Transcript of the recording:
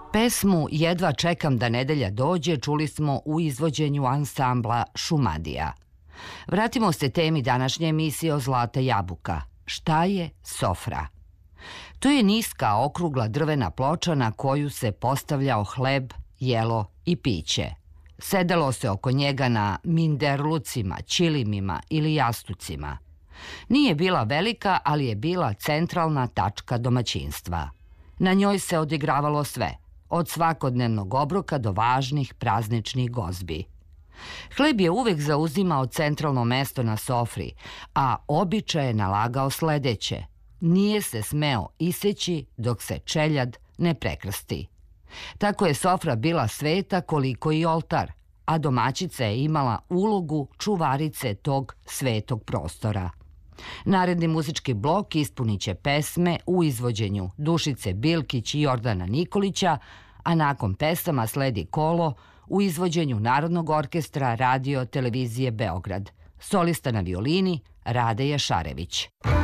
Pesmu Jedva čekam da nedelja dođe čuli smo u izvođenju ansambla Šumadija. Vratimo se temi današnje emisije o Zlata jabuka. Šta je sofra? To je niska, okrugla drvena ploča na koju se postavljao hleb, jelo i piće. Sedelo se oko njega na minderlucima, ćilimima ili jastucima. Nije bila velika, ali je bila centralna tačka domaćinstva. Na njoj se odigravalo sve, od svakodnevnog obroka do važnih prazničnih gozbi. Hleb je uvek zauzimao centralno mesto na sofri, a običaj je nalagao sledeće: nije se smeo iseći dok se čeljad ne prekrsti. Tako je sofra bila sveta koliko i oltar, a domaćica je imala ulogu čuvarice tog svetog prostora. Naredni muzički blok ispunit će pesme u izvođenju Dušice Bilkić i Jordana Nikolića, a nakon pesama sledi kolo u izvođenju Narodnog orkestra Radio Televizije Beograd. Solista na violini Rade Jašarević.